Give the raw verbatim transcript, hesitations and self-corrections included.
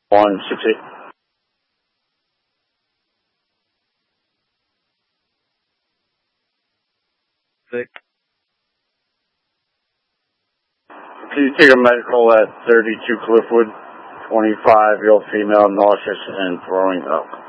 one six eight. Six. Can you take a medical at thirty-two Cliffwood, twenty-five-year-old female, nauseous and throwing up?